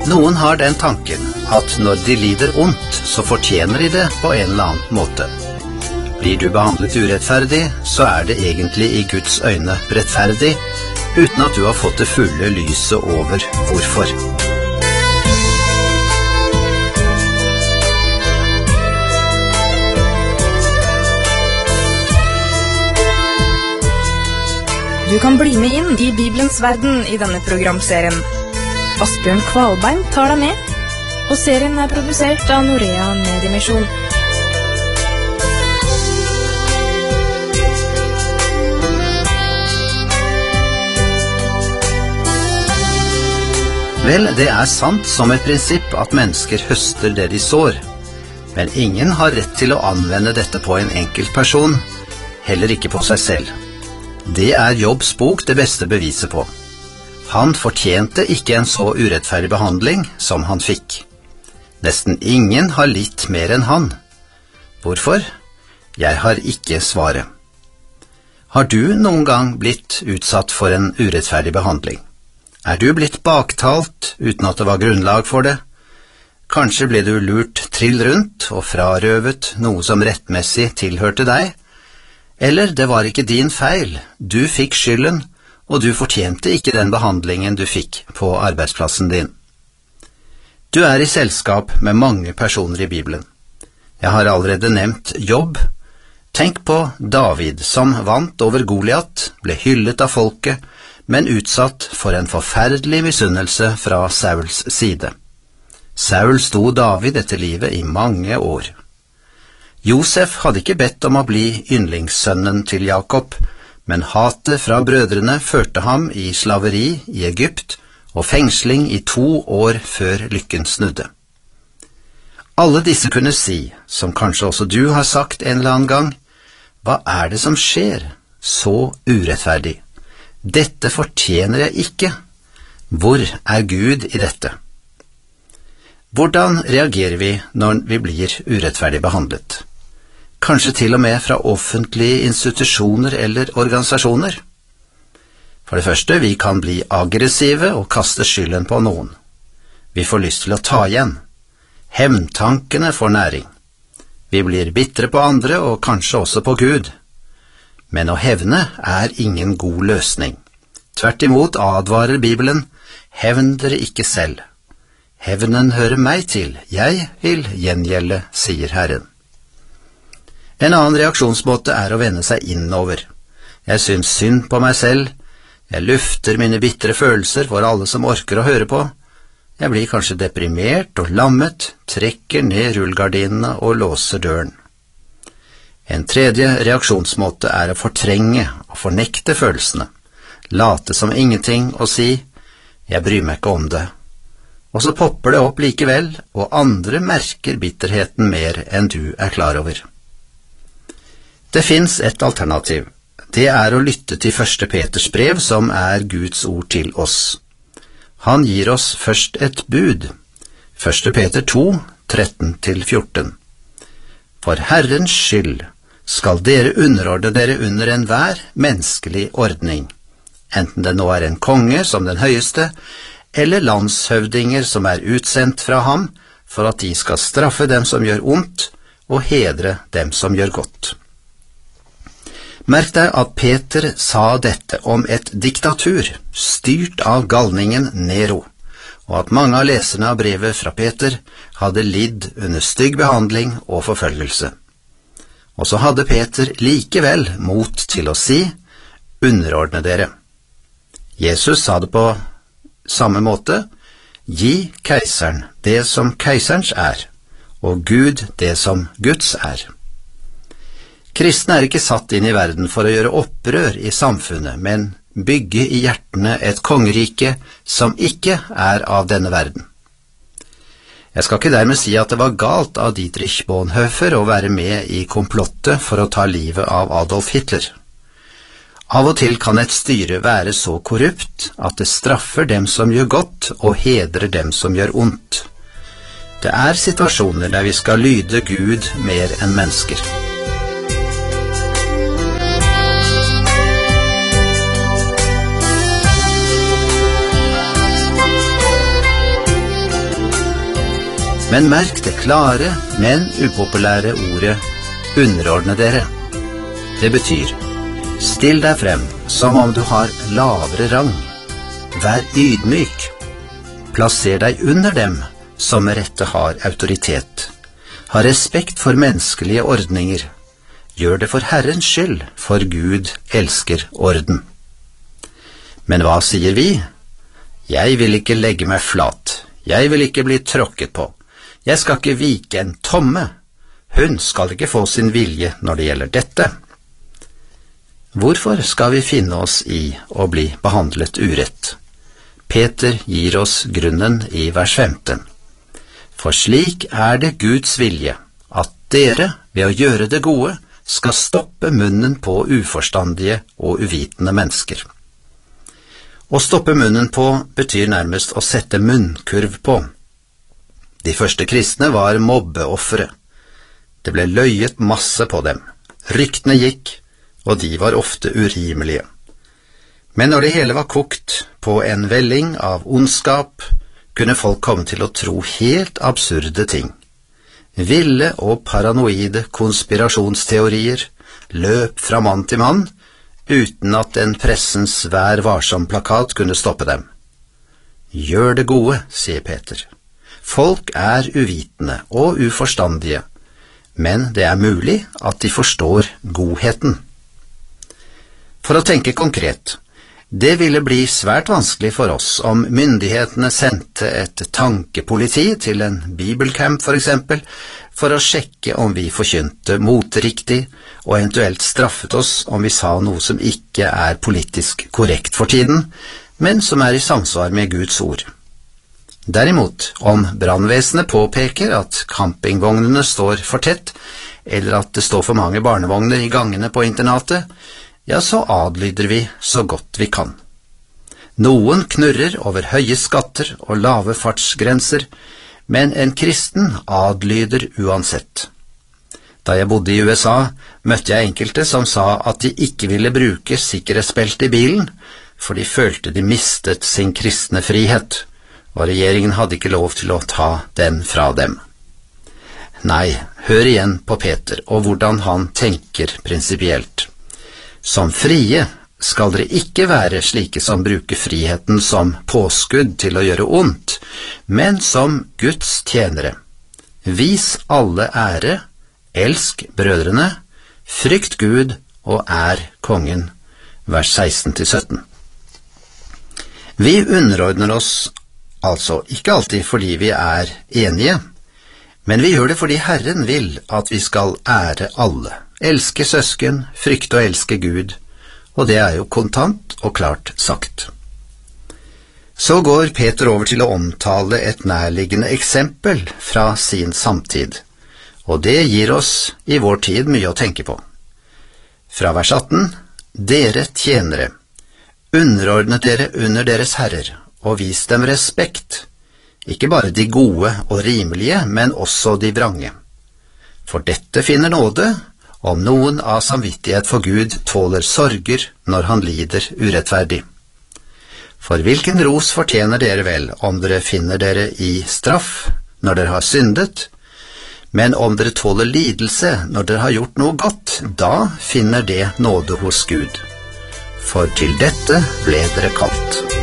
Noen har den tanken at når de lider ondt, så fortjener de det på en eller annen måte. Blir du behandlet urettferdig, så er det egentlig i Guds øyne rettferdig, uten at du har fått det fulle lyset over hvorfor. Du kan bli med inn i Bibelens verden i denne programserien. Asbjørn Kvalbein tar deg med, og serien er produsert av Norea Mediemisjon. Vel, det er sant som et prinsipp at mennesker høster det de sår, men ingen har rett til å anvende dette på en enkelt person, heller ikke på seg selv. Det er Jobbs bok det beste beviset på. Han fortjente ikke en så urettferdig behandling som han fikk. Nesten ingen har litt mer enn han. Hvorfor? Jeg har ikke svaret. Har du noen gang blitt utsatt for en urettferdig behandling? Er du blitt baktalt uten at det var grunnlag for det? Kanskje ble du lurt trill rundt og frarøvet noe som rettmessig tilhørte deg? Eller det var ikke din feil, du fikk skylden, og du fortjente ikke den behandlingen du fikk på arbeidsplassen din. Du er i selskap med mange personer i Bibelen. Jeg har allerede nevnt Jobb. Tenk på David, som vant over Goliat, ble hyllet av folket, men utsatt for en forferdelig misunnelse fra Sauls side. Saul sto David etter livet i mange år. Josef hadde ikke bedt om å bli yndlingssønnen til Jakob, men hatet fra brødrene førte ham i slaveri i Egypt og fengsling i 2 år før lykken snudde. Alle disse kunne si, som kanskje også du har sagt en eller annen gang, hva er det som skjer? Så urettferdig. Dette fortjener jeg ikke. Hvor er Gud i dette? Hvordan reagerer vi når vi blir urettferdig behandlet? Kanskje til og med fra offentlige institusjoner eller organisasjoner. For det første, vi kan bli aggressive og kaste skylden på noen. Vi får lyst til å ta igjen. Hevntankene får næring. Vi blir bitre på andre og kanskje også på Gud. Men å hevne er ingen god løsning. Tvert imot advarer Bibelen, hevn dere ikke selv. Hevnen hører meg til, jeg vil gjengjelde, sier Herren. En annen reaksjonsmåte er å vende seg innover. Jeg syns synd på meg selv, jeg lufter mine bitre følelser for alle som orker å høre på. Jeg blir kanskje deprimert og lammet, trekker ned rullegardinene og låser døren. En tredje reaksjonsmåte er å fortrenge og fornekte følelsene, late som ingenting og si, jeg bryr meg ikke om det. Og så popper det opp likevel, og andre merker bitterheten mer enn du er klar over. Det finns et alternativ. Det er å lytte til 1. Peters brev, som er Guds ord til oss. Han gir oss først et bud. 1. Peter 2, 13-14. For Herrens skyld skal dere underordne dere under enhver menneskelig ordning, enten det nå er en konge som den høyeste, eller landshøvdinger som er utsendt fra ham, for at de skal straffe dem som gjør ondt, og hedre dem som gjør godt. Merk deg at Peter sa dette om et diktatur, styrt av galningen Nero, og at mange av leserne av brevet fra Peter hadde lidd under stygg behandling og forfølgelse. Og så hadde Peter likevel mot til å si, underordne dere. Jesus sa det på samme måte, gi keiseren det som keiserens er, og Gud det som Guds er. Kristne er ikke satt inn i verden for å gjøre opprør i samfunnet, men bygge i hjertene et kongerike som ikke er av denne verden. Jeg skal ikke dermed si at det var galt av Dietrich Bonhoeffer å være med i komplottet for å ta livet av Adolf Hitler. Av og til kan et styre være så korrupt at det straffer dem som gjør godt og hedrer dem som gjør ondt. Det er situasjoner der vi skal lyde Gud mer enn mennesker. Men merk det klare, men upopulære ordet underordne dere. Det betyr, still deg frem som om du har lavere rang. Vær ydmyk. Plasser deg under dem som med rette har autoritet. Ha respekt for menneskelige ordninger. Gjør det for Herrens skyld, for Gud elsker orden. Men hva sier vi? Jeg vil ikke legge meg flat. Jeg vil ikke bli tråkket på. Jeg skal ikke vike en tomme. Hun skal ikke få sin vilje når det gjelder dette. Hvorfor skal vi finne oss i å bli behandlet urett? Peter gir oss grunnen i vers 15. For slik er det Guds vilje, at dere ved å gjøre det gode skal stoppe munnen på uforstandige og uvitende mennesker. Å stoppe munnen på betyr nærmest å sette munnkurv på. De første kristne var mobbeoffere. Det ble løyet masse på dem. Ryktene gikk, og de var ofte urimelige. Men når det hele var kokt på en velling av ondskap, kunne folk komme til å tro helt absurde ting. Ville og paranoide konspirasjonsteorier løp fra mann til mann, uten at en pressens Vær varsom-plakat kunne stoppe dem. Gjør det gode, sier Peter. Folk er uvitende og uforstandige, men det er mulig at de forstår godheten. For å tenke konkret, det ville bli svært vanskelig for oss om myndighetene sendte et tankepoliti til en bibelcamp for eksempel, for å sjekke om vi forkynte moteriktig og eventuelt straffet oss om vi sa noe som ikke er politisk korrekt for tiden, men som er i samsvar med Guds ord. Derimot, om brannvesenet påpeker at campingvognene står for tett, eller at det står for mange barnevogner i gangene på internatet, ja, så adlyder vi så godt vi kan. Noen knurrer over høye skatter og lave fartsgrenser, men en kristen adlyder uansett. Da jeg bodde i USA, møtte jeg enkelte som sa at de ikke ville bruke sikkerhetsbelte i bilen, for de følte de mistet sin kristne frihet, og regjeringen hadde ikke lov til å ta den fra dem. Nei, hør igjen på Peter og hvordan han tenker prinsipielt. Som frie skal dere ikke være slike som bruker friheten som påskudd til å gjøre ondt, men som Guds tjenere. Vis alle ære, elsk brødrene, frykt Gud og ær kongen. Vers 16-17. Vi underordner oss altså ikke alltid fordi vi er enige, men vi gjør det fordi Herren vil at vi skal ære alle. Elske søsken, frykte og elske Gud, og det er jo kontant og klart sagt. Så går Peter over til å omtale et nærliggende eksempel fra sin samtid, og det gir oss i vår tid mye å tenke på. Fra vers 18, dere tjenere, underordnet dere under deres herrer, og vis dem respekt, ikke bare de gode og rimelige, men også de vrange. For dette finner nåde, om noen av samvittighet for Gud tåler sorger når han lider urettferdig. For hvilken ros fortjener dere vel om dere finner dere i straff når dere har syndet, men om dere tåler lidelse når dere har gjort noe godt, da finner det nåde hos Gud. For til dette ble dere kalt.